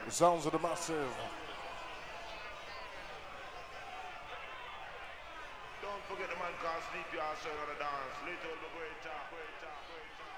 The sounds of the massive. Don't forget the man called Sleepy also on the dance. Little the greater.